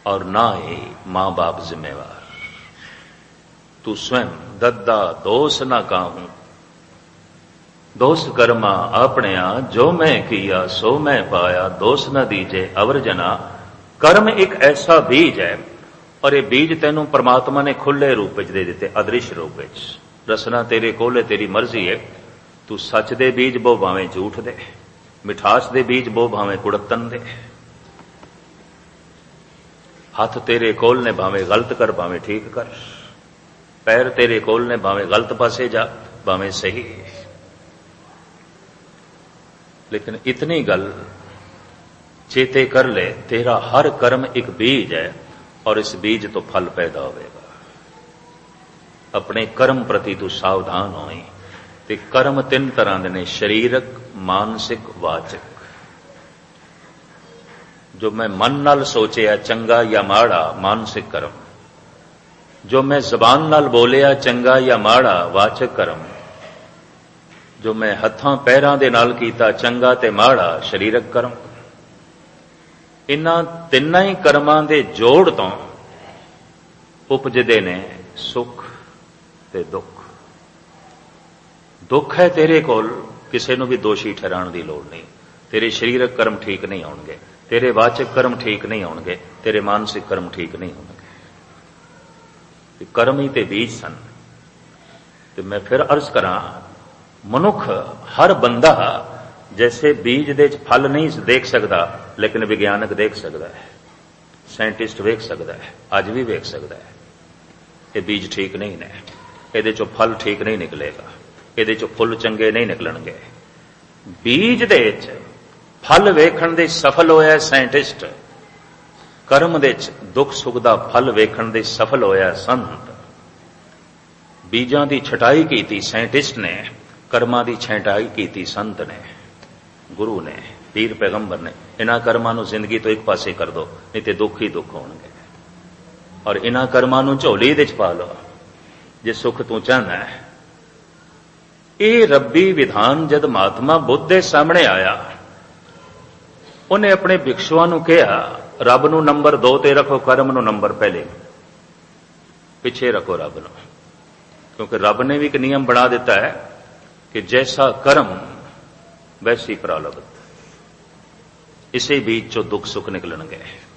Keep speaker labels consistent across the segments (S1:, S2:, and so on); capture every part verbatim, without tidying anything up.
S1: और ना ही मां बाप जिम्मेवार। तू स्वयं दद्दा दोष ना काहूं, दोष कर्मा अपने जो मैं किया सो मैं पाया, दोष न दीजे अवर जना। कर्म एक ऐसा बीज है और ये बीज तेनों परमात्मा ने खुले रूप में दे दिते, अदृश्य रूप में। रसना तेरे कोल है, तेरी मर्जी है। तू सच दे बीज बो भावें झूठ दे, मिठास दे बीज बो भावें कुड़तन दे। हाथ तेरे कोल ने भावें गलत कर भावें ठीक कर, पैर तेरे कोल ने भावें गलत पासे जा भावें सही। लेकिन इतनी गल चेते कर ले, तेरा हर कर्म एक बीज है और इस बीज तो फल पैदा होगा। अपने कर्म प्रति तू सावधान होई। ते कर्म तीन तरह के ने, शरीरक, मानसिक, वाचक। जो मैं मन नाल सोचिया चंगा या माड़ा, मानसिक कर्म। जो मैं जबान नाल बोलिया चंगा या माड़ा, वाचक कर्म। जो मैं हत्थां पैरां दे नाल कीता चंगा ते माड़ा, शरीरक कर्म। इन्हां तिन्नां ही कर्मां दे जोड़ तो उपजदे ने सुख ते दुख। दुख है तेरे कोल, किसी नूं भी दोषी ठहराण दी लोड़ नहीं। तेरे शरीरक कर्म ठीक नहीं होणगे, तेरे वाचक कर्म ठीक नहीं होणगे, तेरे मानसिक कर्म ठीक नहीं होणगे। कर्म ही ते बीज सन। ते मैं फिर अर्ज करां, मनुख हर बंदा जैसे बीज दे फल नहीं देख सकता, लेकिन विज्ञानक देख सकता है, साइंटिस्ट वेख सकता है, अज भी वेख सकता है। ये बीज ठीक नहीं ने, ये चो फल ठीक नहीं निकलेगा, ये चो फुल चंगे नहीं निकलणगे। बीज दे फल वेखण दे सफल होया साइंटिस्ट, कर्म दे दुख सुख दा फल वेखण दे सफल होया संत। बीजां दी छटाई कीती साइंटिस्ट ने, कर्मां दी छटाई कीती संत ने, गुरु ने, पीर पैगंबर ने। इन्हां कर्मां नूं जिंदगी तो एक पासे कर दो, नहीं ते दुख ही दुख होणगे। और इन्हां कर्मां नूं झोली दे च पा लो जे सुख तू चाहना है। ये रब्बी विधान जद महात्मा बुद्ध दे सामने आया, उन्हें अपने भिक्षुआं नूं कहा, रब नूं नंबर दो ते रखो, कर्म नूं नंबर पहले पिछे रखो रब नूं। क्योंकि रब ने भी एक नियम बना दिता है कि जैसा कर्म वैसी प्रारब्ध। इसे बीच चो दुख सुख निकलणगे।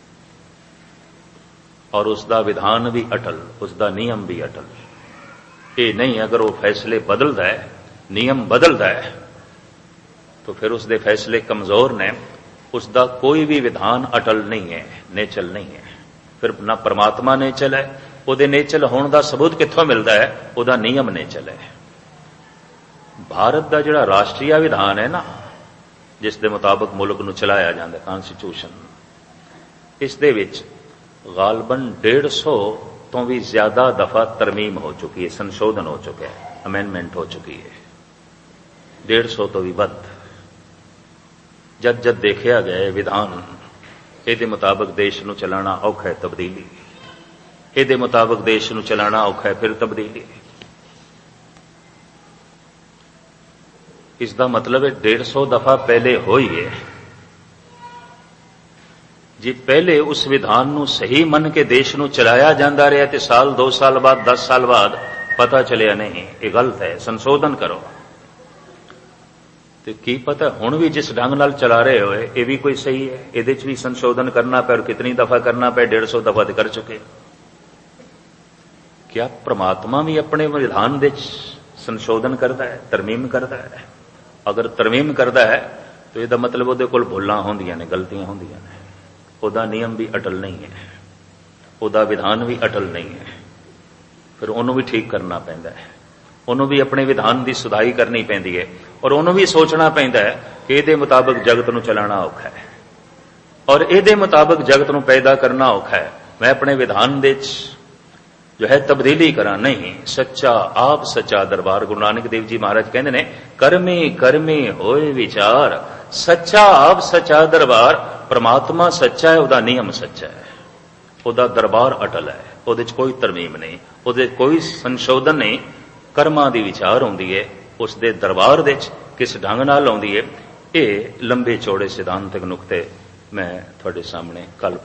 S1: और उसका विधान भी अटल, उसका नियम भी अटल। ये नहीं अगर वो फैसले बदलता है, नियम बदलता है, तो फिर उसके फैसले कमजोर ने। उसका कोई भी विधान अटल नहीं है, नेचल नहीं है। फिर ना परमात्मा नेचल है, उहदे नेचल होने का सबूत कित्थों मिलता है? उहदा नियम नेचल है। भारत का जिहड़ा राष्ट्रीय विधान है ना, जिस दे मुताबिक मुल्क नूं चलाया जाता, कॉन्स्टिट्यूशन, इस दे विच गालबन डेढ़ सौ तो भी ज्यादा दफा तरमीम हो चुकी है, संशोधन हो चुका है, अमेंडमेंट हो चुकी है। डेढ़ सौ तो भी वध। जद जद देखा गया विधान, ये मुताबिक देश नूं चलाना औखा है, तब्दीली ये मुताबिक देश नूं चलाना औखा है, फिर तब्दीली। इसका मतलब है डेढ़ सौ दफा पहले होई है। जी पहले उस विधान नूं सही मन के देश नूं चलाया जाता रहा, तो साल दो साल बाद दस साल बाद पता चलिया नहीं ये गलत है, संशोधन करो। तो की पता हुण भी जिस ढंग नाल चला रहे हो ये भी कोई सही है, ये भी संशोधन करना पे और कितनी दफा करना पे? डेढ़ सौ दफा तो कर चुके। क्या परमात्मा भी अपने विधान दे संशोधन करता है, तरमीम करता है? अगर तरमीम करता है तो यह मतलब उहदे कोल भुलां होंदियां ने, गलतियां होंदियां ने। उहदा नियम भी अटल नहीं है, उहदा विधान भी अटल नहीं है। फिर उन्होंने भी ठीक करना पैंदा है, उन्होंने भी अपने विधान की सुधाई करनी पैंदी है, और उन्होंने भी सोचना पैंदा है कि इहदे मुताबिक जगत नूं चलाना औखा है और इहदे मुताबिक जगत नूं पैदा करना औखा है। मैं अपने विधान दे जो है तब्दीली करा नहीं। सच्चा आप सच्चा दरबार, गुरु नानक देव जी महाराज कहते ने, कर्मी कर्मी होए विचार, सच्चा आप सच्चा दरबार। परमात्मा सच्चा है, उहदा नियम सच्चा है, उहदा दरबार अटल है, उहदे च कोई तरमीम नहीं, उहदे कोई संशोधन नहीं। कर्मां दी विचार होंदी है, उसदे दरबार दे च किस ढंग नाल आउंदी है। ये लंबे चौड़े सिद्धांतक नुकते मैं तुहाडे सामने कल